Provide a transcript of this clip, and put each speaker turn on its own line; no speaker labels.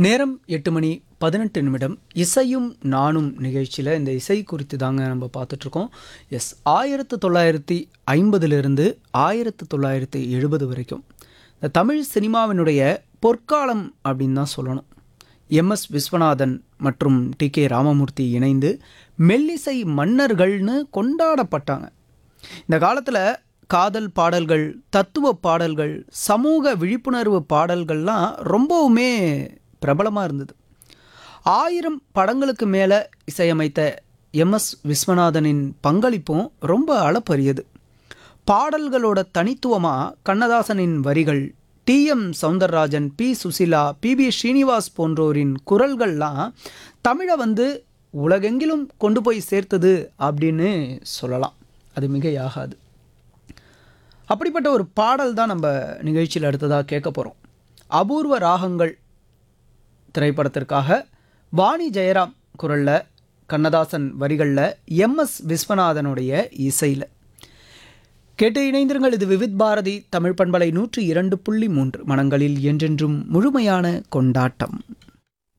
நேரம் 8:18 இசையும் நானும் நிகழ்ச்சியில் இந்த இசை குறித்து தாங்க நம்ம பார்த்துட்ருக்கோம். 1950லிருந்து 1970 வரைக்கும் இந்த தமிழ் சினிமாவினுடைய பொற்காலம் அப்படின்னு தான் சொல்லணும். எம்எஸ் விஸ்வநாதன் மற்றும் டி.கே. ராமமூர்த்தி இணைந்து மெல்லிசை மன்னர்கள்னு கொண்டாடப்பட்டாங்க. இந்த காலத்தில் காதல் பாடல்கள், தத்துவ பாடல்கள், சமூக விழிப்புணர்வு பாடல்கள்லாம் ரொம்பவுமே பிரபலமாக இருந்தது. 1000 படங்களுக்கு மேலே இசையமைத்த எம்எஸ் விஸ்வநாதனின் பங்களிப்பும் ரொம்ப அளப்பரியது. பாடல்களோட தனித்துவமாக கண்ணதாசனின் வரிகள், TM. Soundararajan, B. Susheela, BB. Srinivas போன்றோரின் குரல்கள்லாம் தமிழை உலகெங்கிலும் கொண்டு போய் சேர்த்தது அப்படின்னு சொல்லலாம். அது மிகையாகாது. அப்படிப்பட்ட ஒரு பாடல் தான் நம்ம நிகழ்ச்சியில் அடுத்ததாக கேட்க போகிறோம். அபூர்வ ராகங்கள் திரைப்படத்திற்காக வாணி ஜெயராம் குரலில், கண்ணதாசன் வரிகளில், எம்எஸ் விஸ்வநாதனுடைய இசையில் கேட்டு இணைந்திருங்கள். இது விவித் பாரதி தமிழ் பண்பலை 102.3 மனங்களில் என்றென்றும் முழுமையான கொண்டாட்டம்.